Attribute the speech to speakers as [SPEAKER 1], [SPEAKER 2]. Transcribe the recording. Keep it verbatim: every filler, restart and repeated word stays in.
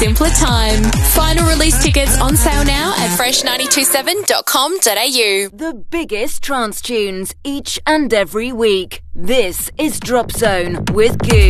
[SPEAKER 1] simpler time. Final release tickets on sale now at fresh nine two seven dot com dot a u.
[SPEAKER 2] The biggest trance tunes each and every week. This is Drop Zone with Goo.